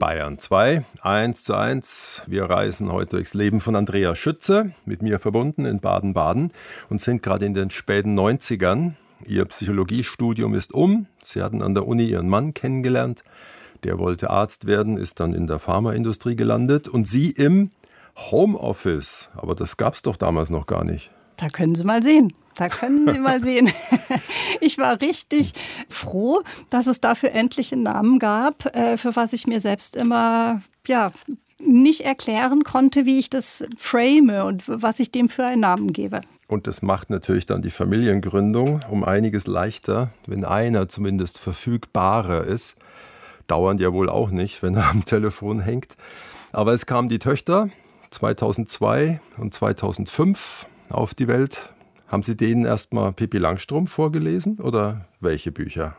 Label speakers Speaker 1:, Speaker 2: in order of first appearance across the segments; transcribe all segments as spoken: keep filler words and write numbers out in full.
Speaker 1: Bayern zwei, eins zu eins. Wir reisen heute durchs Leben von Andrea Schütze, mit mir verbunden in Baden-Baden und sind gerade in den späten neunzigern. Ihr Psychologiestudium ist um. Sie hatten an der Uni ihren Mann kennengelernt. Der wollte Arzt werden, ist dann in der Pharmaindustrie gelandet. Und Sie im Homeoffice. Aber das gab es doch damals noch gar nicht.
Speaker 2: Da können Sie mal sehen. Da können Sie mal sehen. Ich war richtig froh, dass es dafür endlich einen Namen gab, für was ich mir selbst immer ja, nicht erklären konnte, wie ich das frame und was ich dem für einen Namen gebe.
Speaker 1: Und das macht natürlich dann die Familiengründung um einiges leichter, wenn einer zumindest verfügbarer ist. Dauernd ja wohl auch nicht, wenn er am Telefon hängt. Aber es kamen die Töchter zweitausendzwei und zweitausendfünf auf die Welt. Haben Sie denen erstmal Pippi Langstrumpf vorgelesen oder welche Bücher?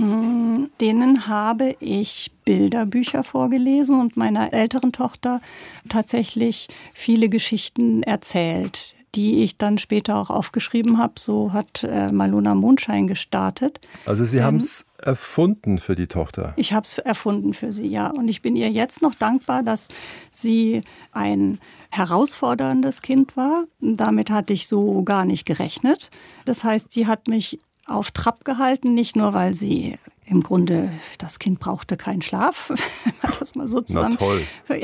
Speaker 2: Denen habe ich Bilderbücher vorgelesen und meiner älteren Tochter tatsächlich viele Geschichten erzählt, die ich dann später auch aufgeschrieben habe. So hat äh, Malona Mondschein gestartet.
Speaker 1: Also Sie ähm, haben es erfunden für die Tochter?
Speaker 2: Ich habe es erfunden für sie, ja. Und ich bin ihr jetzt noch dankbar, dass sie ein herausforderndes Kind war. Damit hatte ich so gar nicht gerechnet. Das heißt, sie hat mich auf Trab gehalten, nicht nur, weil sie im Grunde, das Kind brauchte keinen Schlaf, wenn man das mal so zusammen.
Speaker 1: Na toll.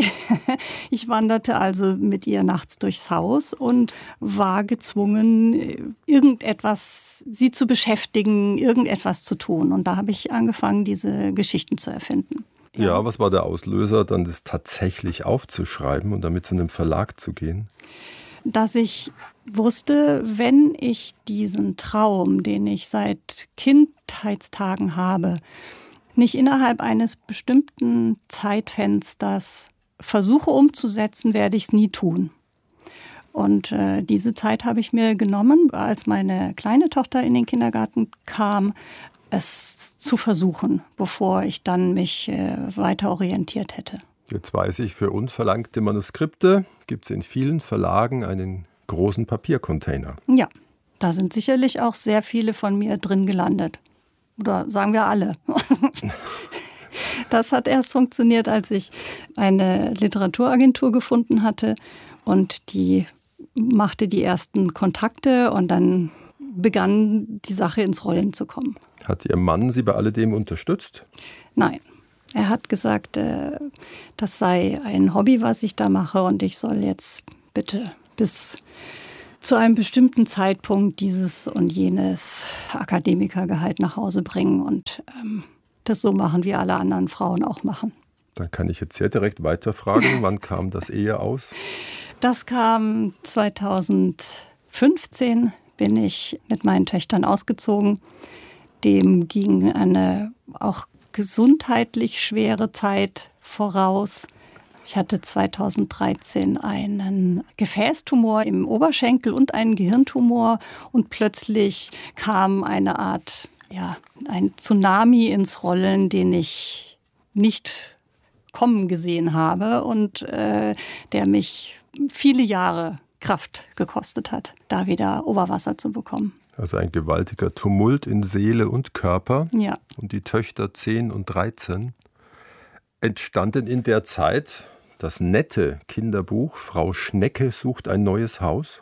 Speaker 2: Ich wanderte also mit ihr nachts durchs Haus und war gezwungen, irgendetwas, sie zu beschäftigen, irgendetwas zu tun. Und da habe ich angefangen, diese Geschichten zu erfinden.
Speaker 1: Ja, ja, was war der Auslöser, dann das tatsächlich aufzuschreiben und damit zu einem Verlag zu gehen?
Speaker 2: Dass ich wusste, wenn ich diesen Traum, den ich seit Kindheitstagen habe, nicht innerhalb eines bestimmten Zeitfensters versuche umzusetzen, werde ich es nie tun. Und äh, diese Zeit habe ich mir genommen, als meine kleine Tochter in den Kindergarten kam, es zu versuchen, bevor ich dann mich äh, weiter orientiert hätte.
Speaker 1: Jetzt weiß ich, für unverlangte Manuskripte gibt es in vielen Verlagen einen großen Papiercontainer.
Speaker 2: Ja, da sind sicherlich auch sehr viele von mir drin gelandet. Oder sagen wir alle. Das hat erst funktioniert, als ich eine Literaturagentur gefunden hatte und die machte die ersten Kontakte und dann begann die Sache ins Rollen zu kommen.
Speaker 1: Hat Ihr Mann Sie bei alledem unterstützt?
Speaker 2: Nein. Er hat gesagt, das sei ein Hobby, was ich da mache und ich soll jetzt bitte bis zu einem bestimmten Zeitpunkt dieses und jenes Akademikergehalt nach Hause bringen und ähm, das so machen, wie alle anderen Frauen auch machen.
Speaker 1: Dann kann ich jetzt sehr direkt weiterfragen, wann kam das Ehe aus?
Speaker 2: Das kam zweitausendfünfzehn, bin ich mit meinen Töchtern ausgezogen. Dem ging eine auch gesundheitlich schwere Zeit voraus. Ich hatte zweitausenddreizehn einen Gefäßtumor im Oberschenkel und einen Gehirntumor und plötzlich kam eine Art, ja, ein Tsunami ins Rollen, den ich nicht kommen gesehen habe und äh, der mich viele Jahre Kraft gekostet hat, da wieder Oberwasser zu bekommen.
Speaker 1: Also ein gewaltiger Tumult in Seele und Körper.
Speaker 2: Ja.
Speaker 1: Und die Töchter zehn und dreizehn entstanden in der Zeit das nette Kinderbuch Frau Schnecke sucht ein neues Haus?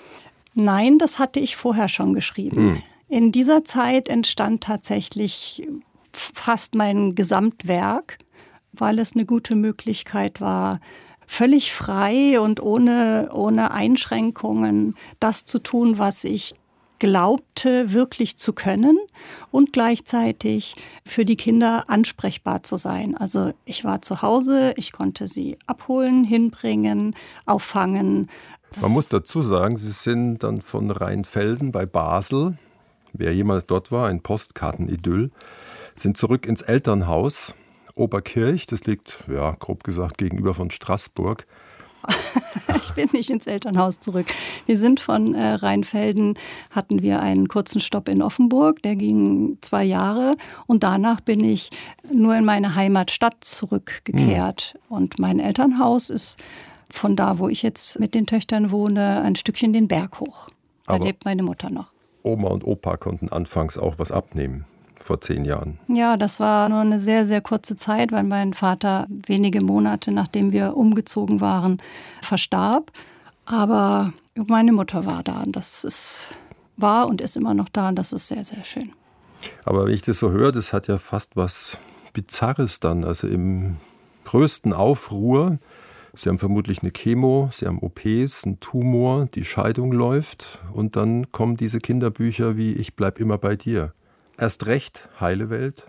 Speaker 2: Nein, das hatte ich vorher schon geschrieben. Hm. In dieser Zeit entstand tatsächlich fast mein Gesamtwerk, weil es eine gute Möglichkeit war, völlig frei und ohne, ohne Einschränkungen das zu tun, was ich glaubte wirklich zu können und gleichzeitig für die Kinder ansprechbar zu sein. Also ich war zu Hause, ich konnte sie abholen, hinbringen, auffangen. Das
Speaker 1: Man muss dazu sagen, Sie sind dann von Rheinfelden bei Basel, wer jemals dort war, ein Postkartenidyll, sind zurück ins Elternhaus Oberkirch, das liegt, ja, grob gesagt, gegenüber von Straßburg.
Speaker 2: Ich bin nicht ins Elternhaus zurück. Wir sind von äh, Rheinfelden, hatten wir einen kurzen Stopp in Offenburg, der ging zwei Jahre und danach bin ich nur in meine Heimatstadt zurückgekehrt. Mhm. Und mein Elternhaus ist von da, wo ich jetzt mit den Töchtern wohne, ein Stückchen den Berg hoch. Da
Speaker 1: Aber
Speaker 2: lebt meine Mutter noch.
Speaker 1: Oma und Opa konnten anfangs auch was abnehmen. vor zehn Jahren.
Speaker 2: Ja, das war nur eine sehr, sehr kurze Zeit, weil mein Vater wenige Monate, nachdem wir umgezogen waren, verstarb. Aber meine Mutter war da und das ist, war und ist immer noch da und das ist sehr, sehr schön.
Speaker 1: Aber wenn ich das so höre, das hat ja fast was Bizarres dann. Also im größten Aufruhr, Sie haben vermutlich eine Chemo, Sie haben O Ps, einen Tumor, die Scheidung läuft und dann kommen diese Kinderbücher wie Ich bleib immer bei dir. Erst recht heile Welt.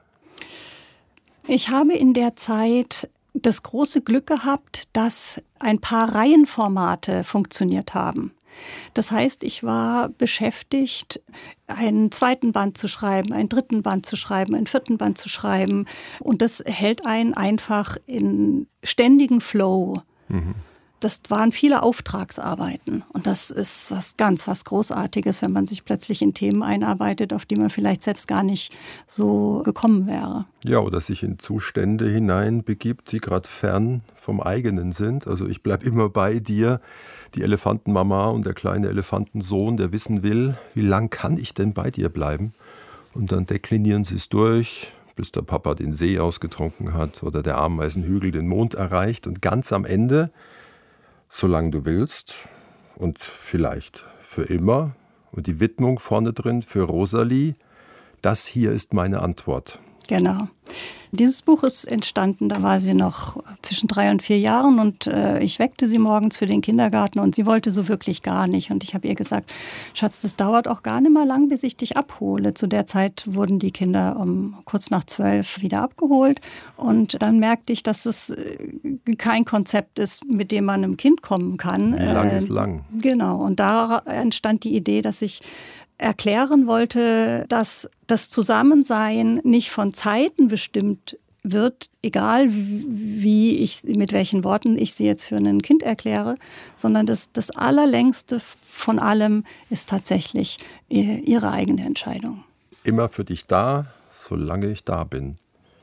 Speaker 2: Ich habe in der Zeit das große Glück gehabt, dass ein paar Reihenformate funktioniert haben. Das heißt, ich war beschäftigt, einen zweiten Band zu schreiben, einen dritten Band zu schreiben, einen vierten Band zu schreiben. Und das hält einen einfach in ständigen Flow. Mhm. Das waren viele Auftragsarbeiten. Und das ist was ganz, was Großartiges, wenn man sich plötzlich in Themen einarbeitet, auf die man vielleicht selbst gar nicht so gekommen wäre.
Speaker 1: Ja, oder sich in Zustände hineinbegibt, die gerade fern vom eigenen sind. Also ich bleibe immer bei dir. Die Elefantenmama und der kleine Elefantensohn, der wissen will, wie lang kann ich denn bei dir bleiben? Und dann deklinieren sie es durch, bis der Papa den See ausgetrunken hat oder der Ameisenhügel den Mond erreicht. Und ganz am Ende, solange du willst und vielleicht für immer, und die Widmung vorne drin für Rosalie, das hier ist meine Antwort.
Speaker 2: Genau. Dieses Buch ist entstanden, da war sie noch zwischen drei und vier Jahren und äh, ich weckte sie morgens für den Kindergarten und sie wollte so wirklich gar nicht. Und ich habe ihr gesagt, Schatz, das dauert auch gar nicht mal lang, bis ich dich abhole. Zu der Zeit wurden die Kinder um kurz nach zwölf wieder abgeholt und dann merkte ich, dass es äh, kein Konzept ist, mit dem man einem Kind kommen kann.
Speaker 1: Wie lang
Speaker 2: äh,
Speaker 1: ist lang?
Speaker 2: Genau, und da entstand die Idee, dass ich erklären wollte, dass das Zusammensein nicht von Zeiten bestimmt wird, egal wie ich, mit welchen Worten ich sie jetzt für ein Kind erkläre, sondern das, das Allerlängste von allem ist tatsächlich ihre eigene Entscheidung.
Speaker 1: Immer für dich da, solange ich da bin.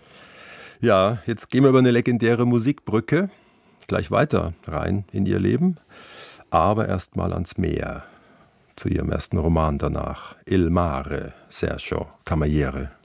Speaker 1: Ja, jetzt gehen wir über eine legendäre Musikbrücke gleich weiter rein in ihr Leben, aber erst mal ans Meer. Zu ihrem ersten Roman danach, Il Mare, Sergio Cameriere.